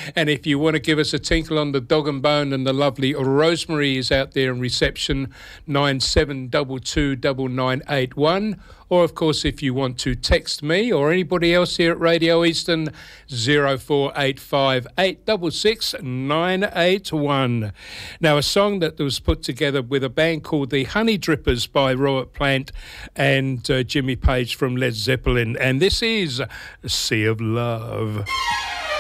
And if you want to give us a tinkle on the dog and bone, and the lovely Rosemary is out there in reception, 97229981. Or, of course, if you want to text me or anybody else here at Radio Eastern, 0485 866 981. Now, a song that was put together with a band called the Honey Drippers by Robert Plant and Jimmy Page from Led Zeppelin. And this is Sea of Love.